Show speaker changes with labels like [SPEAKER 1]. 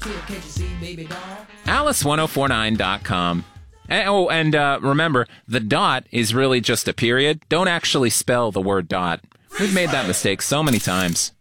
[SPEAKER 1] Alice1049.com. And remember, the dot is really just a period. Don't actually spell the word dot. We've made that mistake so many times.